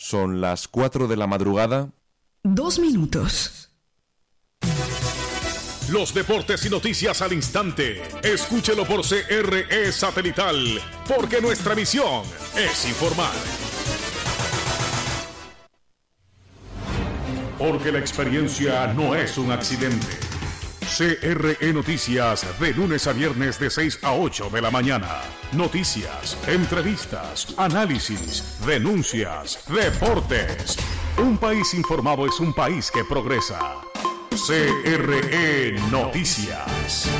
Son las 4 de la madrugada. 2 minutos. Los deportes y noticias al instante. Escúchelo por CRE Satelital, porque nuestra misión es informar. Porque la experiencia no es un accidente. CRE Noticias, de lunes a viernes de 6 a 8 de la mañana. Noticias, entrevistas, análisis, denuncias, deportes. Un país informado es un país que progresa. CRE Noticias.